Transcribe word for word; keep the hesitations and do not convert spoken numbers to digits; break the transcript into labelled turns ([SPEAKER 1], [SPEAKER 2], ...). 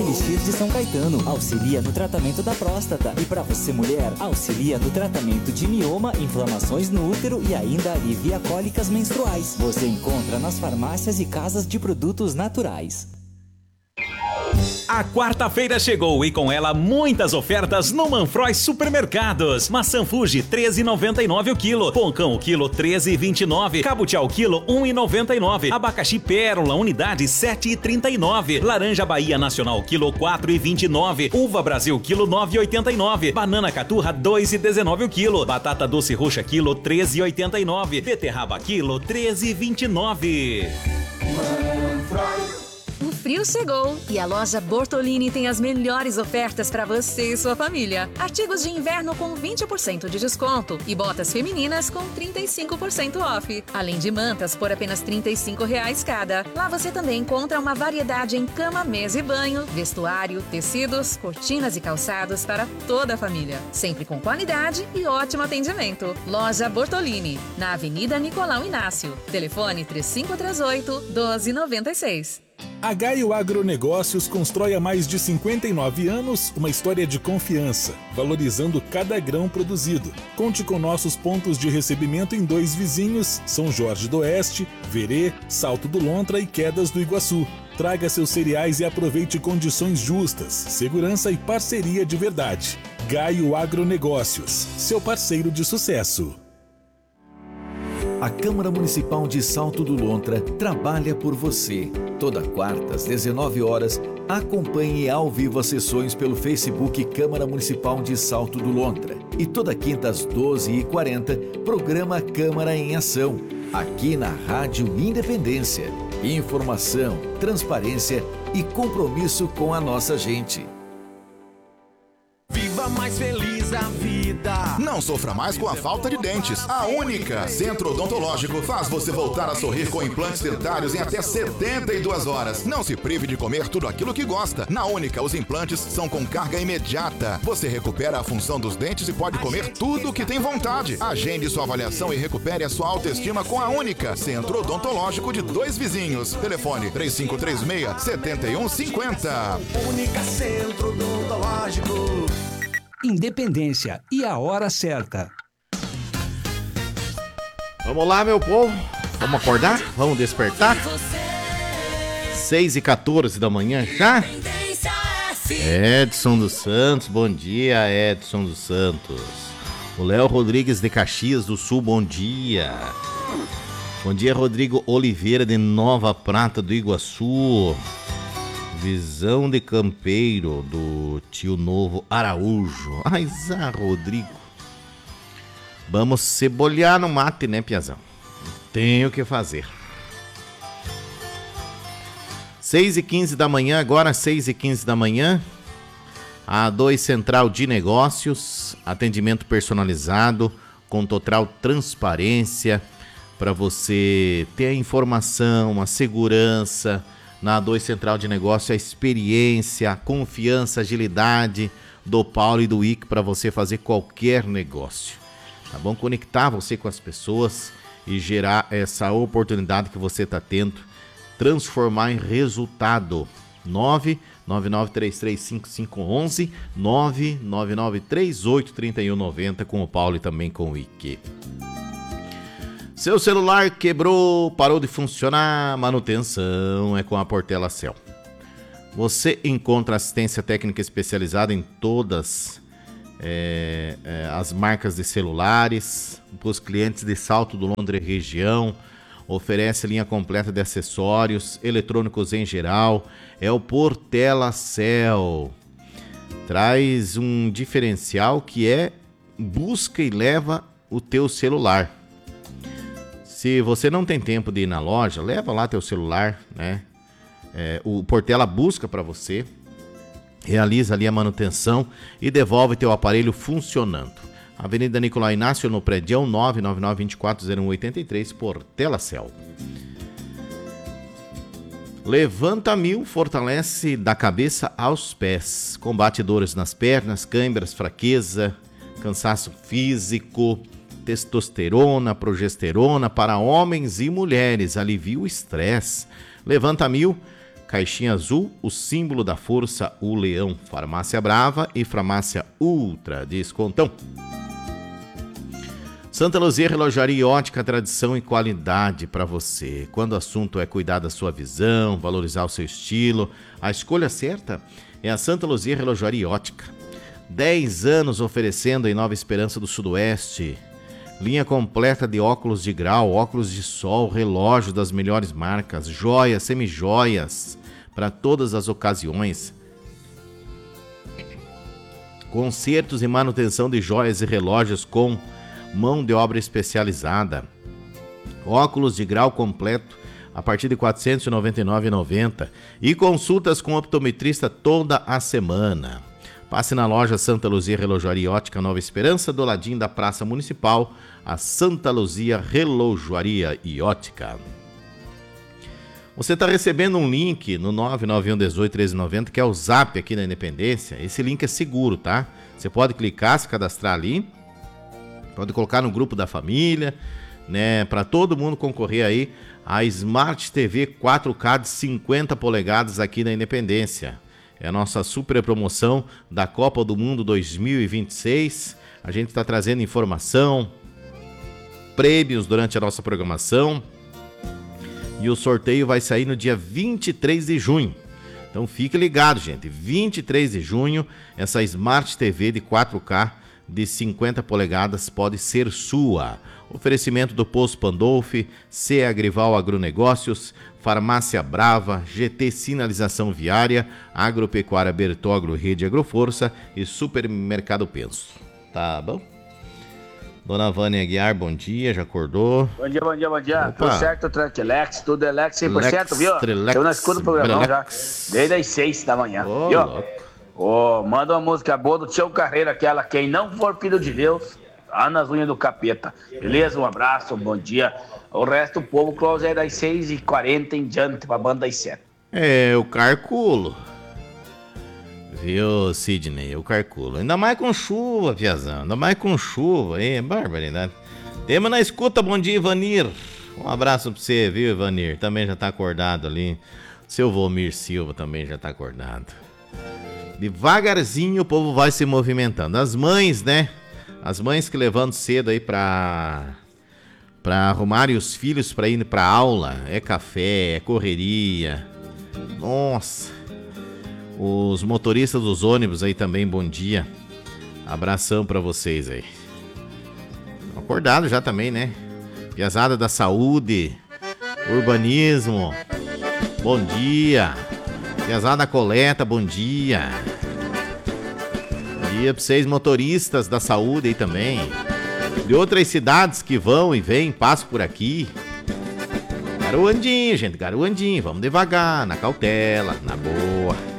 [SPEAKER 1] Elixir de São Caetano auxilia no tratamento da próstata. E para você mulher, auxilia no tratamento de mioma, inflamações no útero e ainda alivia cólicas menstruais. Você encontra nas farmácias e casas de produtos naturais.
[SPEAKER 2] A quarta-feira chegou e com ela muitas ofertas no Manfroy Supermercados. Maçã Fuji treze e noventa e nove o quilo, Poncão o quilo treze e vinte e nove, Cabuti ao quilo um e noventa e nove, abacaxi Pérola unidade sete e trinta e nove, laranja Bahia Nacional quilo quatro e vinte e nove, uva Brasil quilo nove e oitenta e nove, banana Caturra dois e dezenove o quilo, batata doce roxa quilo treze e oitenta e nove, beterraba quilo treze e vinte e nove.
[SPEAKER 3] Manfroy. O frio chegou e a loja Bortolini tem as melhores ofertas para você e sua família. Artigos de inverno com vinte por cento de desconto e botas femininas com trinta e cinco por cento off. Além de mantas por apenas trinta e cinco reais cada. Lá você também encontra uma variedade em cama, mesa e banho, vestuário, tecidos, cortinas e calçados para toda a família. Sempre com qualidade e ótimo atendimento. Loja Bortolini, na Avenida Nicolau Inácio. Telefone três cinco três oito, doze noventa e seis.
[SPEAKER 4] A Gaio Agronegócios constrói há mais de cinquenta e nove anos uma história de confiança, valorizando cada grão produzido. Conte com nossos pontos de recebimento em dois vizinhos, São Jorge do Oeste, Verê, Salto do Lontra e Quedas do Iguaçu. Traga seus cereais e aproveite condições justas, segurança e parceria de verdade. Gaio Agronegócios, seu parceiro de sucesso.
[SPEAKER 5] A Câmara Municipal de Salto do Lontra trabalha por você. Toda quarta, às dezenove horas, acompanhe ao vivo as sessões pelo Facebook Câmara Municipal de Salto do Lontra. E toda quinta, às doze e quarenta, programa Câmara em Ação, aqui na Rádio Independência. Informação, transparência e compromisso com a nossa gente.
[SPEAKER 6] Viva mais feliz a vida. Não sofra mais com a falta de dentes. A Única Centro Odontológico faz você voltar a sorrir com implantes dentários em até setenta e duas horas. Não se prive de comer tudo aquilo que gosta. Na Única, os implantes são com carga imediata. Você recupera a função dos dentes e pode comer tudo o que tem vontade. Agende sua avaliação e recupere a sua autoestima com a Única Centro Odontológico de Dois Vizinhos. Telefone três cinco três seis, sete um cinco zero.
[SPEAKER 7] Única Centro Odontológico. Independência e a hora certa.
[SPEAKER 8] Vamos lá, meu povo. Vamos acordar? Vamos despertar? seis e quatorze da manhã já? Edson dos Santos, bom dia, Edson dos Santos. O Léo Rodrigues de Caxias do Sul, bom dia. Bom dia, Rodrigo Oliveira de Nova Prata do Iguaçu. Visão de Campeiro do Tio Novo Araújo. Ai, Zá, Rodrigo. Vamos cebolhar no mate, né, Piazão? Tenho que fazer. seis e quinze da manhã, agora seis e quinze da manhã. A dois Central de Negócios, atendimento personalizado, com total transparência, para você ter a informação, a segurança. Na A dois Central de Negócio, a experiência, a confiança, a agilidade do Paulo e do Ick para você fazer qualquer negócio. Tá bom? Conectar você com as pessoas e gerar essa oportunidade que você está tendo, transformar em resultado. nove nove nove três três cinco cinco um um, nove nove nove três oito três um nove zero com o Paulo e também com o Ick. Seu celular quebrou, parou de funcionar, manutenção é com a Portela Cell. Você encontra assistência técnica especializada em todas é, é, as marcas de celulares, para os clientes de Salto do Lontra e região, oferece linha completa de acessórios, eletrônicos em geral, é o Portela Cell. Traz um diferencial que é busca e leva o teu celular. Se você não tem tempo de ir na loja, leva lá teu celular, né? É, o Portela busca para você, realiza ali a manutenção e devolve teu aparelho funcionando. Avenida Nicolau Inácio, no prédio nove nove nove dois quatro zero um oito três, Portela Cell. Levanta Mil fortalece da cabeça aos pés. Combate dores nas pernas, câimbras, fraqueza, cansaço físico, testosterona, progesterona para homens e mulheres, alivia o estresse. Levanta Mil Caixinha azul, o símbolo da força, o leão. Farmácia Brava e Farmácia Ultra Descontão. Santa Luzia Relojaria e Ótica, tradição e qualidade para você. Quando o assunto é cuidar da sua visão, valorizar o seu estilo, a escolha certa é a Santa Luzia Relojaria e Ótica. dez anos oferecendo em Nova Esperança do Sudoeste. Linha completa de óculos de grau, óculos de sol, relógio das melhores marcas, joias, semijoias, para todas as ocasiões. Consertos e manutenção de joias e relógios com mão de obra especializada. Óculos de grau completo a partir de quatrocentos e noventa e nove reais e noventa centavos e consultas com optometrista toda a semana. Passe na loja Santa Luzia Relojoaria e Ótica Nova Esperança, do ladinho da Praça Municipal, a Santa Luzia Relojoaria e Ótica. Você está recebendo um link no nove nove um um oito treze noventa, que é o Zap aqui na Independência. Esse link é seguro, tá? Você pode clicar, se cadastrar ali, pode colocar no grupo da família, né, para todo mundo concorrer aí a Smart T V quatro K de cinquenta polegadas aqui na Independência. É a nossa super promoção da Copa do Mundo dois mil e vinte e seis. A gente está trazendo informação, prêmios durante a nossa programação. E o sorteio vai sair no dia vinte e três de junho. Então fique ligado, gente. vinte e três de junho, essa Smart T V de quatro K de cinquenta polegadas pode ser sua. Oferecimento do Posto Pandolfi, C Agrival Agronegócios, Farmácia Brava, G T Sinalização Viária, Agropecuária Bertogro Rede Agroforça e Supermercado Penso. Tá bom? Dona Vânia Aguiar, bom dia, já acordou?
[SPEAKER 9] Bom dia, bom dia, bom dia.
[SPEAKER 8] Opa.
[SPEAKER 9] Tudo certo, Tranquilex, tudo Elex cem por cento,
[SPEAKER 8] Lex,
[SPEAKER 9] viu?
[SPEAKER 8] Trelex,
[SPEAKER 9] Eu não escuto o programão já,
[SPEAKER 8] Brelex.
[SPEAKER 9] desde as seis da manhã,
[SPEAKER 8] Ô,
[SPEAKER 9] viu?
[SPEAKER 8] louco.
[SPEAKER 9] Ô, manda uma música boa do Tião Carreira, aquela, quem não for filho de Deus, tá nas unhas do capeta. Beleza? Um abraço, um bom dia. O resto, o povo close é das seis e quarenta em diante, pra banda das sete.
[SPEAKER 8] É, o carculo. Viu, Sidney? O carculo. Ainda mais com chuva, piazão. Ainda mais com chuva, hein? Barbaridade. Temos na escuta, bom dia, Ivanir. Um abraço pra você, viu, Ivanir? Também já tá acordado ali. Seu Volmir Silva também já tá acordado. Devagarzinho o povo vai se movimentando. As mães, né? As mães que levantam cedo aí pra... pra arrumarem os filhos pra ir pra aula. É café, é correria. Nossa. Os motoristas dos ônibus aí também, bom dia. Abração pra vocês aí. Acordado já também, né? Piazada da saúde, urbanismo, bom dia. Piazada da coleta, bom dia. Bom dia pra vocês, motoristas da saúde aí também. De outras cidades que vão e vêm, passam por aqui. Garoandinho, gente, garoandinho. Vamos devagar, na cautela, na boa.